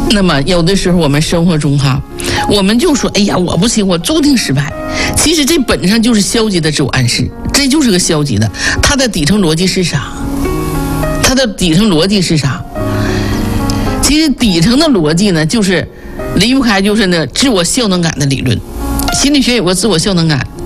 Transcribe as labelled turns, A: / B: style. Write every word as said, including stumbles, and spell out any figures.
A: 那么有的时候我们生活中哈，我们就说哎呀我不行，我注定失败。其实这本质上就是消极的自我暗示，这就是个消极的。它的底层逻辑是啥？它的底层逻辑是啥？其实底层的逻辑呢，就是离不开就是呢自我效能感的理论。心理学有个自我效能感，